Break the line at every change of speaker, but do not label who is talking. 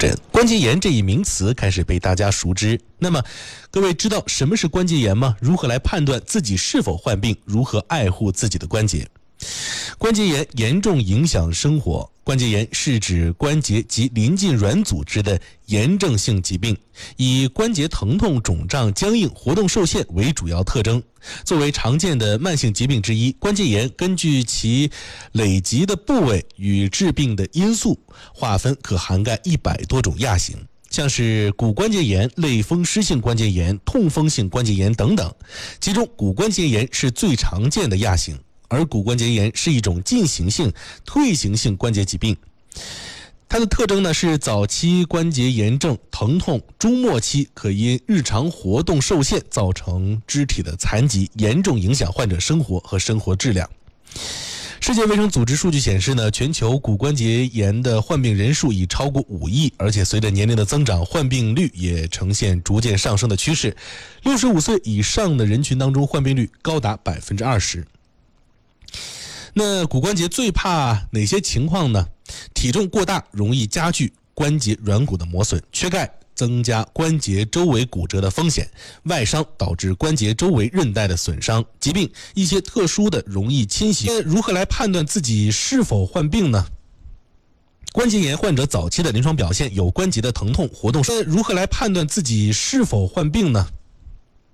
关节炎这一名词开始被大家熟知。那么，各位知道什么是关节炎吗？如何来判断自己是否患病？如何爱护自己的关节？关节炎严重影响生活。关节炎是指关节及邻近软组织的炎症性疾病，以关节疼痛、肿胀、僵硬、活动受限为主要特征。作为常见的慢性疾病之一，关节炎根据其累积的部位与致病的因素划分，可涵盖100多种亚型，像是骨关节炎、类风湿性关节炎、痛风性关节炎等等。其中骨关节炎是最常见的亚型，而骨关节炎是一种进行性、退行性关节疾病。它的特征呢是早期关节炎症、疼痛，中末期可因日常活动受限造成肢体的残疾，严重影响患者生活和生活质量。世界卫生组织数据显示呢，全球骨关节炎的患病人数已超过5亿，而且随着年龄的增长，患病率也呈现逐渐上升的趋势。65岁以上的人群当中，患病率高达20%。那骨关节最怕哪些情况呢？体重过大容易加剧关节软骨的磨损，缺钙增加关节周围骨折的风险，外伤导致关节周围韧带的损伤，疾病一些特殊的容易侵袭。如何来判断自己是否患病呢？关节炎患者早期的临床表现有关节的疼痛、活动。如何来判断自己是否患病呢？